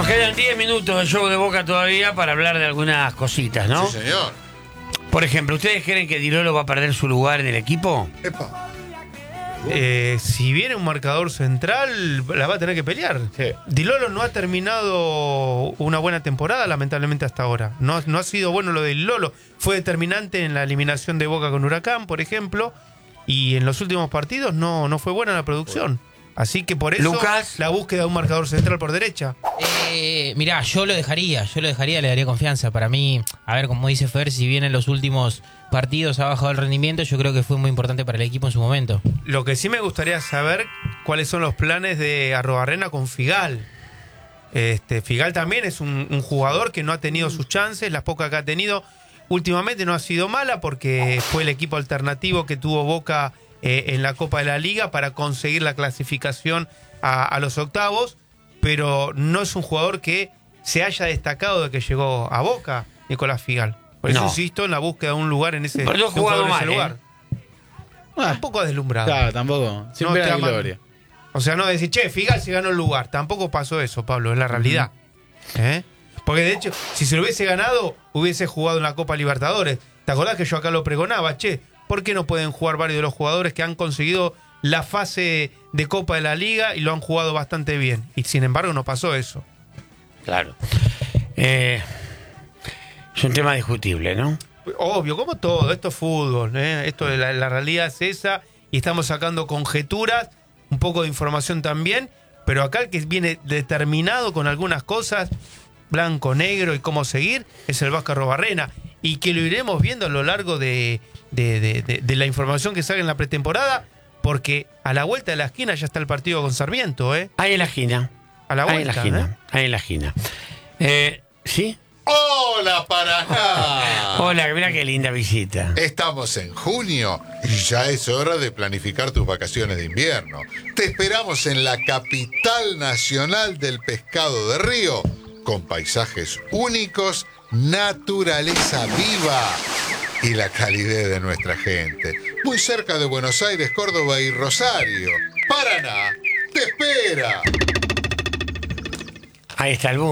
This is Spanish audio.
Nos quedan 10 minutos de show de Boca todavía para hablar de algunas cositas, ¿no? Sí, señor. Por ejemplo, ¿ustedes creen que Di Lolo va a perder su lugar en el equipo? Epa. Si viene un marcador central, la va a tener que pelear. Sí. Di Lolo no ha terminado una buena temporada, lamentablemente, hasta ahora. No ha sido bueno lo de Di Lolo. Fue determinante en la eliminación de Boca con Huracán, por ejemplo. Y en los últimos partidos no fue buena la producción. Así que por eso Lucas. la búsqueda de un marcador central por derecha. Mirá, yo lo dejaría, le daría confianza. Para mí, a ver, como dice Fer, si bien en los últimos partidos ha bajado el rendimiento, yo creo que fue muy importante para el equipo en su momento. Lo que sí me gustaría saber cuáles son los planes de Arrobarrena con Figal. Figal también es un jugador que no ha tenido sus chances, las pocas que ha tenido. Últimamente no ha sido mala porque fue el equipo alternativo que tuvo Boca en la Copa de la Liga para conseguir la clasificación a los octavos, pero no es un jugador que se haya destacado de que llegó a Boca, Nicolás Figal. Por eso No. insisto en la búsqueda de un lugar en ese, Pero no ha de un jugador jugado en ese mal, lugar. Tampoco ha deslumbrado. Claro, tampoco. Siempre No, era te ama- gloria. O sea, no decir, che, Figal se ganó el lugar. Tampoco pasó eso, Pablo, es la realidad. Porque de hecho, si se lo hubiese ganado, hubiese jugado en la Copa Libertadores. ¿Te acordás que yo acá lo pregonaba? Che, ¿por qué no pueden jugar varios de los jugadores que han conseguido la fase de Copa de la Liga y lo han jugado bastante bien? Y sin embargo no pasó eso. Claro. Es un tema discutible, ¿no? Obvio, como todo, esto es fútbol, esto la realidad es esa y estamos sacando conjeturas, un poco de información también, pero acá el que viene determinado con algunas cosas, blanco, negro y cómo seguir, es el Vasco Arrobarrena y que lo iremos viendo a lo largo de la información que sale en la pretemporada, porque a la vuelta de la esquina ya está el partido con Sarmiento, Ahí en la esquina. A la Ahí en la vuelta, esquina. Ahí en la esquina. ¿Sí? ¡Hola, Paraná! Hola, mira qué linda visita. Estamos en junio y ya es hora de planificar tus vacaciones de invierno. Te esperamos en la capital nacional del pescado de río, con paisajes únicos, naturaleza viva y la calidez de nuestra gente. Muy cerca de Buenos Aires, Córdoba y Rosario. Paraná, te espera. Ahí está el boom.